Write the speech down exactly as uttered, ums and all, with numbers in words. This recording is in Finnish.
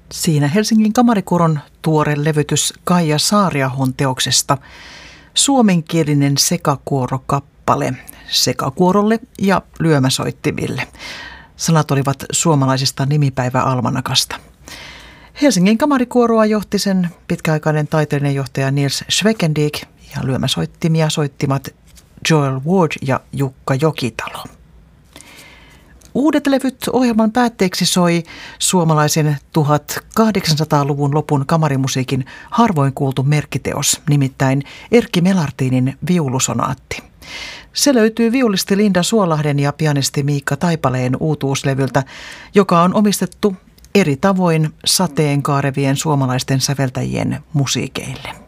Siinä Helsingin Kamarikuoron tuore levytys Kaija Saariahon teoksesta suomenkielinen sekakuorokappale sekakuorolle ja lyömäsoittimille. Sanat olivat suomalaisesta nimipäiväalmanakasta. Helsingin Kamarikuoroa johti sen pitkäaikainen taiteellinen johtaja Nils Schweckendijk ja lyömäsoittimia soittimat Joel Ward ja Jukka Jokitalo. Uudet levyt ohjelman päätteeksi soi suomalaisen tuhatkahdeksansataaluvun lopun kamarimusiikin harvoin kuultu merkkiteos, nimittäin Erkki Melartinin viulusonaatti. Se löytyy viulisti Linda Suolahden ja pianisti Miikka Taipaleen uutuuslevyltä, joka on omistettu eri tavoin sateenkaarevien suomalaisten säveltäjien musiikeille.